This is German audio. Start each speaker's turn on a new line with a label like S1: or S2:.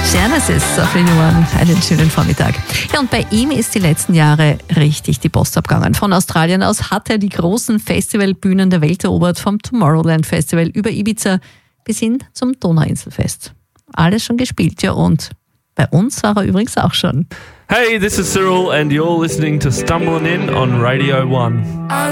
S1: Genesis auf Radio One. Einen schönen Vormittag. Ja, und bei ihm ist die letzten Jahre richtig die Post abgegangen. Von Australien aus hat er die großen Festivalbühnen der Welt erobert, vom Tomorrowland Festival über Ibiza bis hin zum Donauinselfest. Alles schon gespielt, ja, und bei uns war er übrigens auch schon.
S2: Hey, this is Cyril and you're listening to Stumbling In on Radio 1.